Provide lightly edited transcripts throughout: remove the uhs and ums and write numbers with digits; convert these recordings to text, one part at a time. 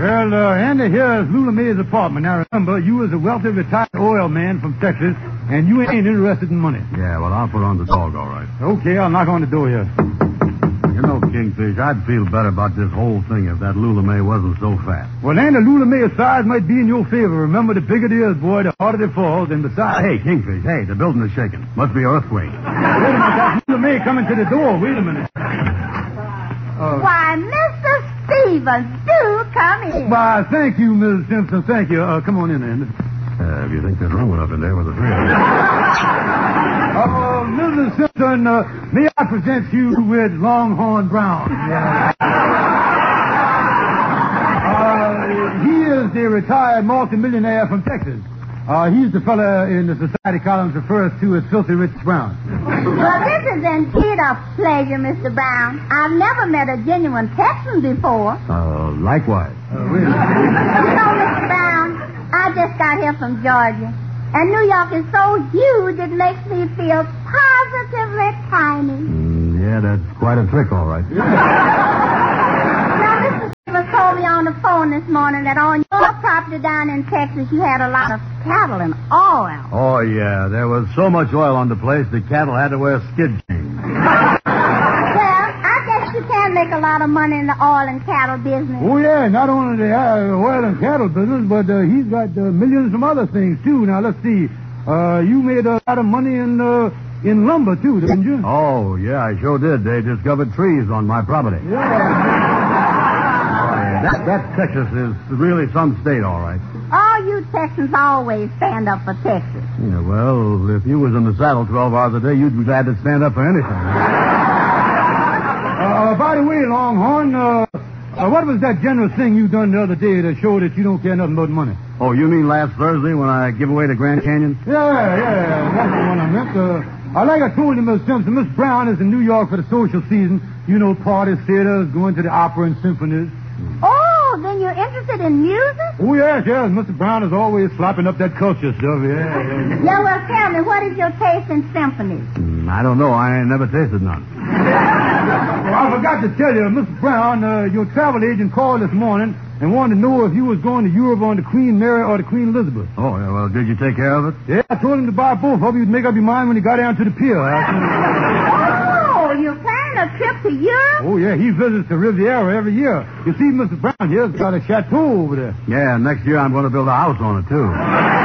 Well, Andy, here's Lula May's apartment. Now, remember, you was a wealthy retired oil man from Texas, and you ain't interested in money. Yeah, well, I'll put on the dog, all right. Okay, I'll knock on the door here. You know, Kingfish, I'd feel better about this whole thing if that Lula May wasn't so fat. Well, Andy, Lula May's size might be in your favor. Remember, the bigger it is, boy, the harder it falls, and besides... Hey, Kingfish, hey, the building is shaking. Must be an earthquake. Wait a minute, that's Lula May coming to the door. Wait a minute. Why, Mr. Stevens, do come in. Why, thank you, Mrs. Simpson. Thank you. Come on in, Andy. If you think there's room enough in there with the three of us. Mrs. Simpson, may I present you with Longhorn Brown? Yeah. He is the retired multimillionaire from Texas. He's the fella in the society columns refers to as Filthy Rich Brown. Well, this is indeed a pleasure, Mr. Brown. I've never met a genuine Texan before. Likewise. Really? You know, Mr. Brown, I just got here from Georgia. And New York is so huge, it makes me feel positively tiny. Yeah, that's quite a trick, all right. Now, Mr. Stevens told me on the phone this morning that on your property down in Texas, you had a lot of cattle and oil. Oh, yeah. There was so much oil on the place, the cattle had to wear skid chains. You can make a lot of money in the oil and cattle business. Oh, yeah, not only the oil and cattle business, but he's got millions of other things, too. Now, let's see. You made a lot of money in lumber, too, didn't you? Oh, yeah, I sure did. They discovered trees on my property. Yeah. That Texas is really some state, all right. All you Texans always stand up for Texas. Yeah, well, if you was in the saddle 12 hours a day, you'd be glad to stand up for anything. By the way, Longhorn, what was that generous thing you done the other day to show that you don't care nothing about money? Oh, you mean last Thursday when I give away the Grand Canyon? Yeah, that's the one I meant. Like I told you, Miss Simpson, Miss Brown is in New York for the social season. You know, parties, theaters, going to the opera and symphonies. Oh, then you're interested in music? Oh, yes. Mr. Brown is always slopping up that culture stuff, yeah. Yeah, well, tell me, what is your taste in symphonies? I don't know. I ain't never tasted none. Well, I forgot to tell you, Mr. Brown, your travel agent called this morning and wanted to know if you was going to Europe on the Queen Mary or the Queen Elizabeth. Oh, yeah, well, did you take care of it? Yeah, I told him to buy both. Hope you'd make up your mind when he got down to the pier. Oh, you're planning a trip to Europe? Oh, yeah, he visits the Riviera every year. You see, Mr. Brown here's got a chateau over there. Yeah, next year I'm going to build a house on it, too.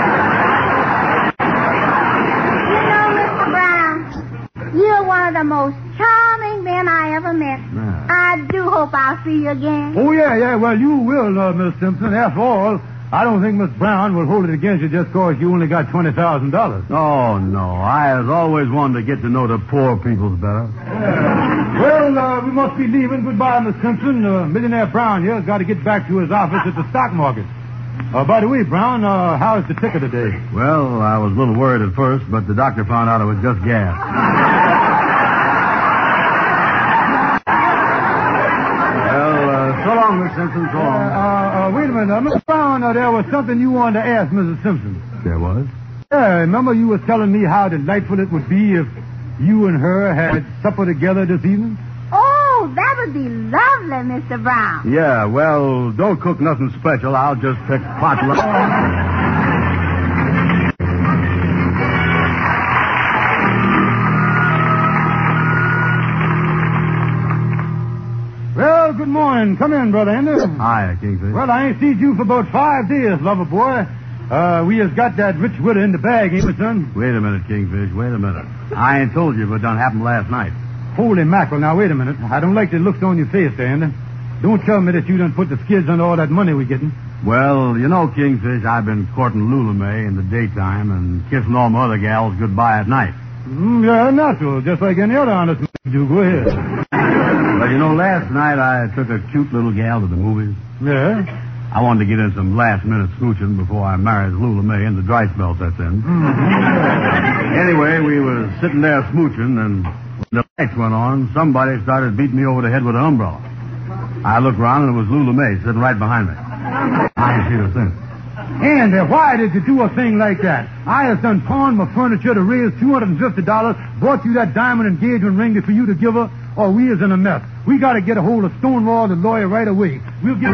You're one of the most charming men I ever met. Yeah. I do hope I'll see you again. Oh, yeah. Well, you will, Miss Simpson. After all, I don't think Miss Brown will hold it against you just because you only got $20,000. Oh, no. I has always wanted to get to know the poor peoples better. Yeah. Well, we must be leaving. Goodbye, Miss Simpson. Millionaire Brown here has got to get back to his office at the stock market. By the way, Brown, how's the ticker today? Well, I was a little worried at first, but the doctor found out it was just gas. So long, Miss Simpson. So long. Wait a minute. Miss Brown, there was something you wanted to ask Mrs. Simpson. There was? Yeah, remember you was telling me how delightful it would be if you and her had supper together this evening? Oh, that would be lovely, Mr. Brown. Yeah, well, don't cook nothing special. I'll just pick potluck. Well, good morning. Come in, Brother Andy. Hi, Kingfish. Well, I ain't seen you for about 5 days, lover boy. We has got that rich widow in the bag, ain't we, son? Wait a minute, Kingfish. Wait a minute. I ain't told you what done happened last night. Holy mackerel. Now, wait a minute. I don't like the looks on your face there, Andy. Don't tell me that you done put the skids on all that money we're getting. Well, you know, Kingfish, I've been courting Lula May in the daytime and kissing all my other gals goodbye at night. Yeah, natural. Just like any other honest man do. Go ahead. Well, you know, last night I took a cute little gal to the movies. Yeah? I wanted to get in some last-minute smooching before I married Lula May in the dry spell sets in. Anyway, we was sitting there smooching, and when the lights went on, somebody started beating me over the head with an umbrella. I looked around, and it was Lula May sitting right behind me. I ain't seen her since. Andy, why did you do a thing like that? I have done pawned my furniture to raise $250, bought you that diamond engagement ring for you to give her. or we is in a mess. We got to get a hold of Stonewall, the lawyer, right away. We'll get...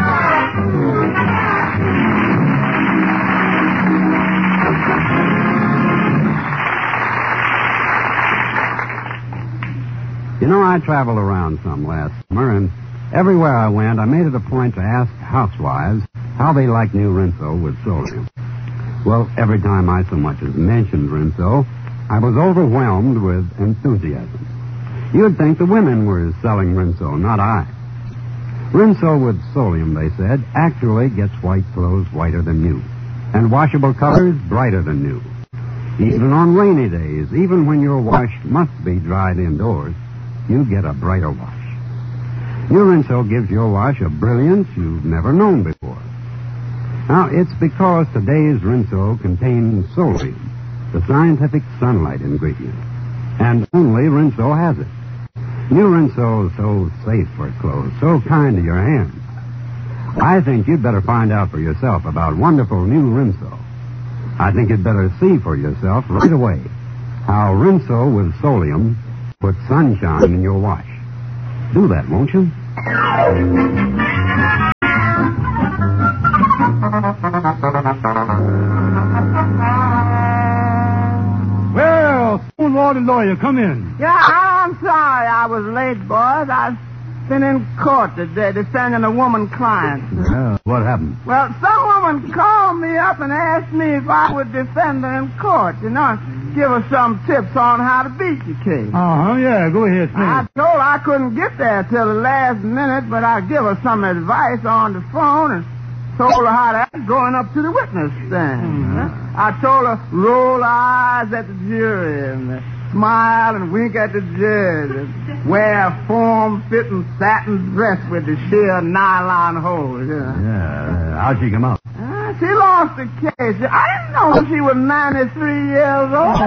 You know, I traveled around some last summer, and everywhere I went, I made it a point to ask housewives how they like new Rinso with Solium. Well, every time I so much as mentioned Rinso, I was overwhelmed with enthusiasm. You'd think the women were selling Rinso, not I. Rinso with Solium, they said, actually gets white clothes whiter than new, and washable colors brighter than new. Even on rainy days, even when your wash must be dried indoors, you get a brighter wash. New Rinso gives your wash a brilliance you've never known before. Now, it's because today's Rinso contains Solium, the scientific sunlight ingredient. And only Rinso has it. New Rinso is so safe for clothes, so kind to your hands. I think you'd better find out for yourself about wonderful new Rinso. I think you'd better see for yourself right away how Rinso with Solium puts sunshine in your wash. Do that, won't you? Well, Stonewall, the lawyer, come in. Yeah, I'm sorry I was late, boys. I've been in court today defending a woman client. What happened? Well, some woman called me up and asked me if I would defend her in court, you know, give her some tips on how to beat the case. Yeah, go ahead, Smith. I told her I couldn't get there till the last minute, but I'd give her some advice on the phone and told her how to act going up to the witness stand. I told her roll eyes at the jury and smile and wink at the judge and wear a form-fitting satin dress with the sheer nylon hose. Yeah, how'd she come out? She lost the case. I didn't know she was 93 years old.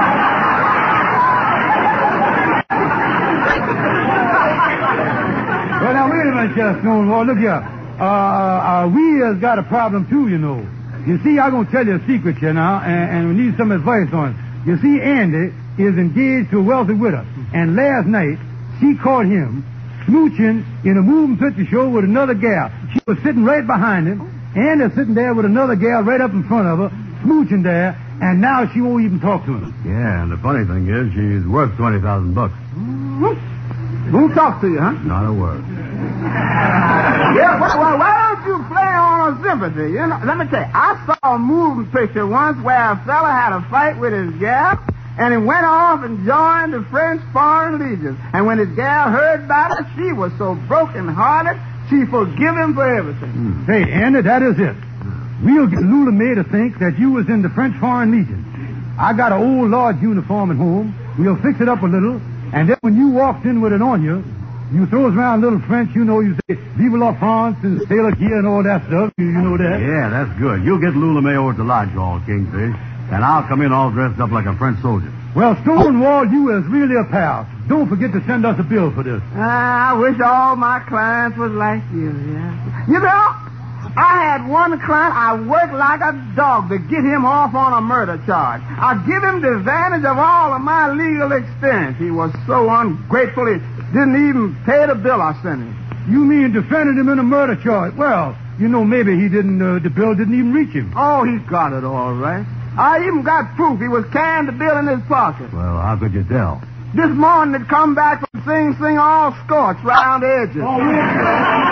Well, now, wait a minute, Stonewall. Look here. We has got a problem, too, you know. You see, I'm going to tell you a secret here now, and we need some advice on it. You see, Andy is engaged to a wealthy widow, and last night, she caught him smooching in a moving picture show with another gal. She was sitting right behind him, Andy sitting there with another gal right up in front of her, smooching there, and now she won't even talk to him. Yeah, and the funny thing is, she's worth $20,000. Who talked to you, huh? Not a word. Yeah, well, why don't you play on her sympathy? You know, let me tell you, I saw a moving picture once where a fella had a fight with his gal, and he went off and joined the French Foreign Legion. And when his gal heard about it, she was so broken-hearted, she forgive him for everything. Hey, Andy, that is it. We'll get Lula May to think that you was in the French Foreign Legion. I got an old Lord's uniform at home. We'll fix it up a little, and then when you walked in with it on you, you throws around a little French, you know, you say, Vive la France and Sailor Kia and all that stuff. You know that? Yeah, that's good. You'll get Lula May over at the lodge hall, Kingfish, and I'll come in all dressed up like a French soldier. Well, Stonewall, you is really a pal. Don't forget to send us a bill for this. I wish all my clients was like you, yeah. You know, I had one client I worked like a dog to get him off on a murder charge. I give him the advantage of all of my legal experience. He was so ungrateful he didn't even pay the bill I sent him. You mean defended him in a murder charge? Well, you know, maybe he didn't, the bill didn't even reach him. Oh, he got it all right. I even got proof he was carrying the bill in his pocket. Well, how could you tell? This morning it come back from Sing Sing all scorched round the edges. Oh,